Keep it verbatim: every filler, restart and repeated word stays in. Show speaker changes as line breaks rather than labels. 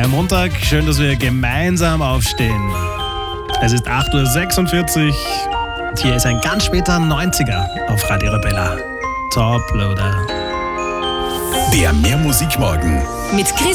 Am Montag, schön, dass wir gemeinsam aufstehen. Es ist acht Uhr sechsundvierzig und hier ist ein ganz später neunziger auf Radio Arabella. Top Loader.
Der Mehrmusikmorgen
mit Chris